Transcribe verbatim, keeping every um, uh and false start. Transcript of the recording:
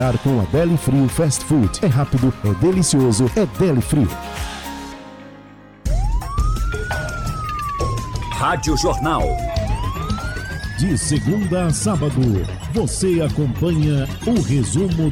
Com a Deli Frio Fast Food. É rápido, é delicioso, é Deli Frio. Rádio Jornal. De segunda a sábado, você acompanha o resumo